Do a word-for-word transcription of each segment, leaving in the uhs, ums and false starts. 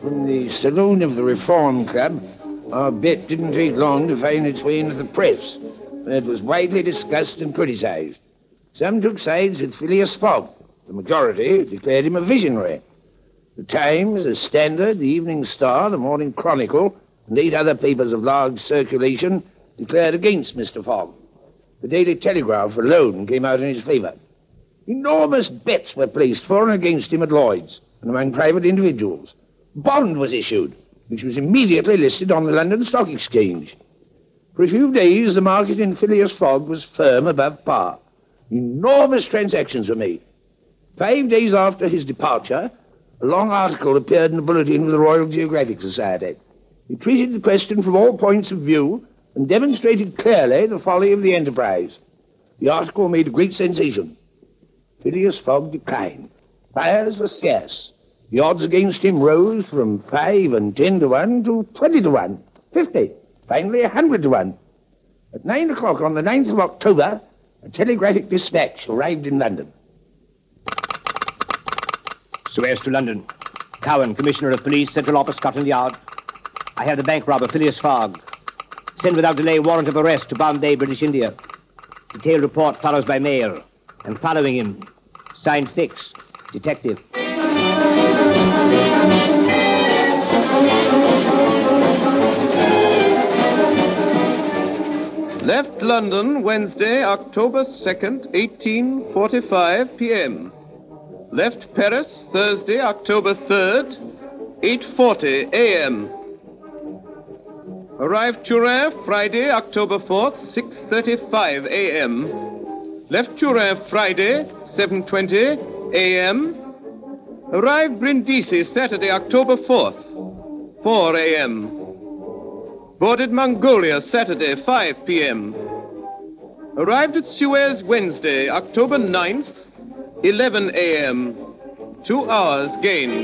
from the saloon of the Reform Club, our bet didn't take long to find its way into the press. It was widely discussed and criticized. Some took sides with Phileas Fogg. The majority declared him a visionary. The Times, the Standard, the Evening Star, the Morning Chronicle, and eight other papers of large circulation declared against Mister Fogg. The Daily Telegraph alone came out in his favor. Enormous bets were placed for and against him at Lloyd's and among private individuals. A bond was issued, which was immediately listed on the London Stock Exchange. For a few days, the market in Phileas Fogg was firm above par. Enormous transactions were made. Five days after his departure, a long article appeared in the bulletin of the Royal Geographic Society. It treated the question from all points of view and demonstrated clearly the folly of the enterprise. The article made a great sensation. Phileas Fogg declined. Buyers were scarce. The odds against him rose from five and ten to one to twenty to one, fifty, finally a hundred to one. At nine o'clock on the ninth of October, a telegraphic dispatch arrived in London. Suez to London. Cowan, Commissioner of Police, Central Office, Scotland Yard. I have the bank robber, Phileas Fogg. Send without delay warrant of arrest to Bombay, British India. Detailed report follows by mail. And following him, signed Fix, detective. Left London Wednesday, October second, eighteen forty-five p m Left Paris Thursday, October third, eight forty a m Arrived Turin Friday, October fourth, six thirty-five a m Left Turin Friday, seven twenty a m Arrived Brindisi Saturday, October fourth, four a m Boarded Mongolia Saturday, five p m Arrived at Suez Wednesday, October ninth, eleven a m Two hours gained.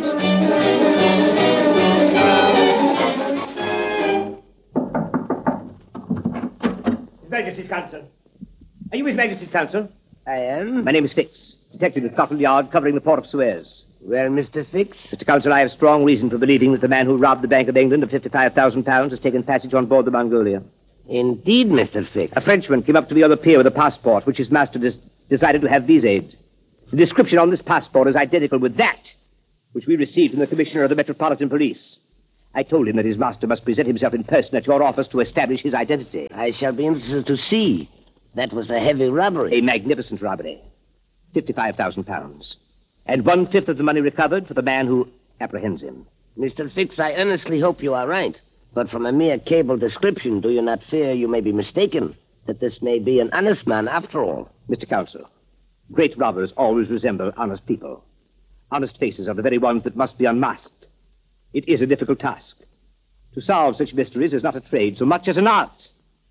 His Majesty's Counsel. Are you His Majesty's Counsel? I am. My name is Fix, detective at Scotland Yard covering the port of Suez. Well, Mister Fix? Mister Counsel, I have strong reason for believing that the man who robbed the Bank of England of fifty-five thousand pounds has taken passage on board the Mongolia. Indeed, Mister Fix. A Frenchman came up to me on the pier with a passport, which his master des- decided to have visaed. The description on this passport is identical with that which we received from the Commissioner of the Metropolitan Police. I told him that his master must present himself in person at your office to establish his identity. I shall be interested to see. That was a heavy robbery. A magnificent robbery. fifty-five thousand pounds. And one-fifth of the money recovered for the man who apprehends him. Mister Fix, I earnestly hope you are right. But from a mere cable description, do you not fear you may be mistaken? That this may be an honest man after all? Mister Counsel, great robbers always resemble honest people. Honest faces are the very ones that must be unmasked. It is a difficult task. To solve such mysteries is not a trade so much as an art.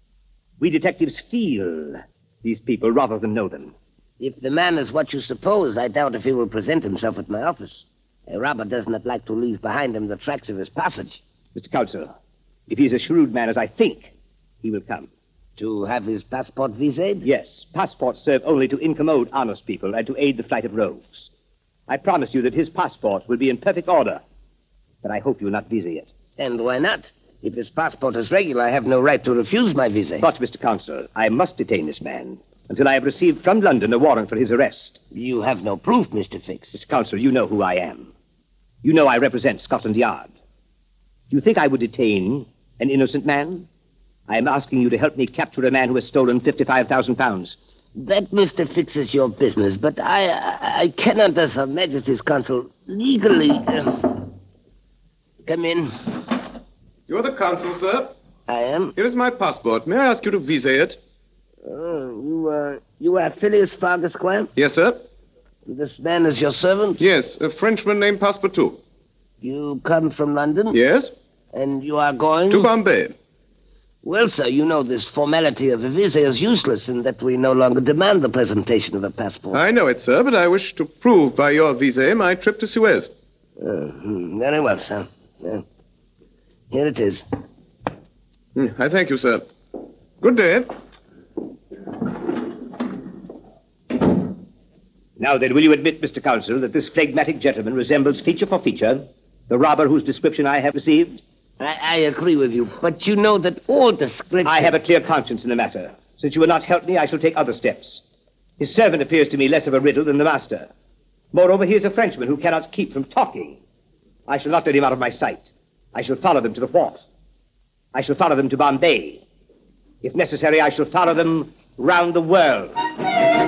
We detectives feel these people rather than know them. If the man is what you suppose, I doubt if he will present himself at my office. A robber does not like to leave behind him the tracks of his passage. Mister Counsel, if he's a shrewd man as I think, he will come. To have his passport visaed? Yes. Passports serve only to incommode honest people and to aid the flight of rogues. I promise you that his passport will be in perfect order. But I hope you will not visa it. And why not? If his passport is regular, I have no right to refuse my visa. But, Mister Counsel, I must detain this man until I have received from London a warrant for his arrest. You have no proof, Mister Fix. Mister Counsel, you know who I am. You know I represent Scotland Yard. Do you think I would detain an innocent man? I am asking you to help me capture a man who has stolen fifty-five thousand pounds. That, Mister Fix, is your business, but I I, I cannot, as Her Majesty's Counsel, legally... Uh... Come in. You're the consul, sir? I am. Here is my passport. May I ask you to visa it? Oh, you, uh, you are Phileas Fogg, Esquire? Yes, sir. This man is your servant? Yes, a Frenchman named Passepartout. You come from London? Yes. And you are going? To Bombay. Well, sir, you know this formality of a visa is useless in that we no longer demand the presentation of a passport. I know it, sir, but I wish to prove by your visa my trip to Suez. Uh, hmm, very well, sir. Uh, here it is. Mm, I thank you, sir. Good day. Now then, will you admit, Mister Counsel, that this phlegmatic gentleman resembles feature for feature The robber whose description I have received? I, I agree with you, but you know that all description... I have a clear conscience in the matter. Since you will not help me, I shall take other steps. His servant appears to me less of a riddle than the master. Moreover, he is a Frenchman who cannot keep from talking. I shall not let him out of my sight. I shall follow them to the wharf. I shall follow them to Bombay. If necessary, I shall follow them round the world.